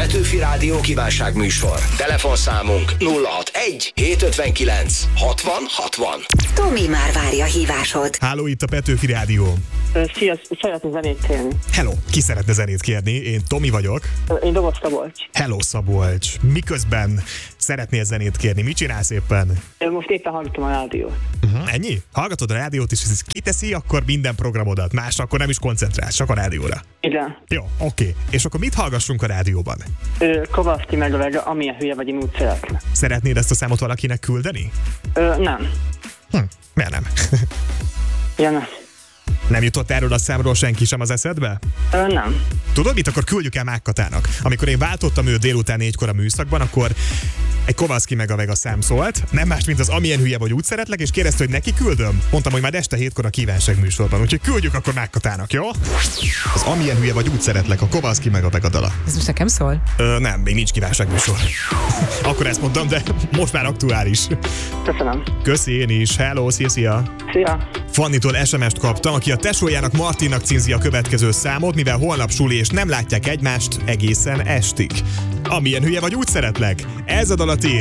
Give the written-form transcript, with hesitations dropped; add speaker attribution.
Speaker 1: Petőfi Rádió kívánságműsor. Telefonszámunk 061 759 60 60.
Speaker 2: Tomi már várja a hívásod.
Speaker 3: Háló, itt a Petőfi Rádió.
Speaker 4: Szia, szeretnék zenét kérni.
Speaker 3: Hello, ki szeretne zenét kérni? Én Tomi vagyok.
Speaker 4: Én Doboz Szabolcs.
Speaker 3: Hello, Szabolcs. Miközben szeretnél zenét kérni? Mit csinálsz éppen?
Speaker 4: Most éppen hallgatom a rádiót.
Speaker 3: Ennyi? Hallgatod a rádiót, és ez kiteszi, akkor minden programodat. Másra akkor nem is koncentrálsz, csak a rádióra.
Speaker 4: Igen.
Speaker 3: Jó, oké. És akkor mit hallgassunk a rádióban?
Speaker 4: Kovalszki meg amilyen hülye vagy, én úgy szeretne.
Speaker 3: Szeretnéd ezt a számot valakinek küldeni?
Speaker 4: Nem.
Speaker 3: Miért nem?
Speaker 4: Ja, nem.
Speaker 3: Nem jutott erről a számról senki sem az eszedbe?
Speaker 4: Nem.
Speaker 3: Tudod mit? Akkor küldjük el Mágkatának. Amikor én váltottam őt délután 4-kor a műszakban, akkor egy Kovalszki meg a szám szólt, nem más, mint az amilyen hülye vagy úgy szeretlek, és kérdezte, hogy neki küldöm. Mondtam, hogy már este 7-kor a kívánság műsorban, úgyhogy küldjük akkor Mágkatának, jó? Az amilyen hülye vagy úgy szeretlek, a Kovalszki meg a dala.
Speaker 5: Ez most nekem szól?
Speaker 3: Nem, még nincs kívánság műsor. Akkor ezt mondtam, de most már aktuális.
Speaker 4: Köszönöm.
Speaker 3: Köszi én is. Hello, szia.
Speaker 4: Szia.
Speaker 3: Fannitól SMS-t kaptam, aki a tesójának Martinnak címzi a következő számot, mivel holnap suli és nem látják egymást egészen estig. Amilyen hülye vagy úgy szeretlek. Ez a dal a tiéd.